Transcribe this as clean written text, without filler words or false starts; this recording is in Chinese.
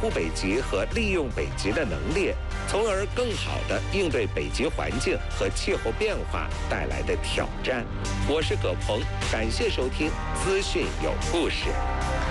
护北极和利用北极的能力，从而更好地应对北极环境和气候变化带来的挑战。我是葛鹏，感谢收听资讯有故事。